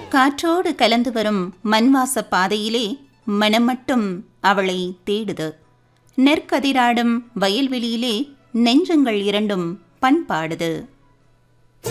காற்றோடு கலந்து வரும் மண்வாச பாதையிலே மனம் மட்டும் அவளை தேடுது. நெற்கதிராடும் வயல்வெளியிலே நெஞ்சங்கள் இரண்டும் பண்பாடுது.